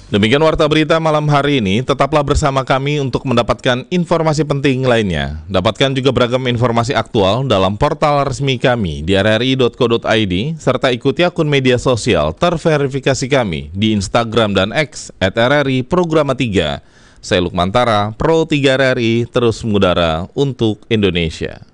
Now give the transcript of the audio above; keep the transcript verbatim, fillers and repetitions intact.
Demikian warta berita malam hari ini, tetaplah bersama kami untuk mendapatkan informasi penting lainnya. Dapatkan juga beragam informasi aktual dalam portal resmi kami di r r i dot co dot i d, serta ikuti akun media sosial terverifikasi kami di Instagram dan X at r r i programa tiga. Saya Lukman Tara, Pro tiga R R I, terus mengudara untuk Indonesia.